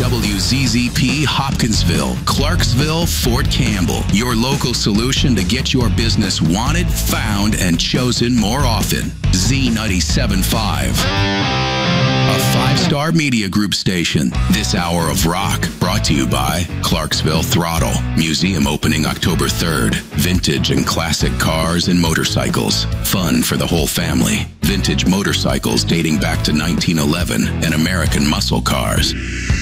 WZZP Hopkinsville, Clarksville, Fort Campbell. Your local solution to get your business wanted, found, and chosen more often. Z97.5. A 5-star media group station. This hour of rock brought to you by Clarksville Throttle. Museum opening October 3rd. Vintage and classic cars and motorcycles. Fun for the whole family. Vintage motorcycles dating back to 1911 and American muscle cars.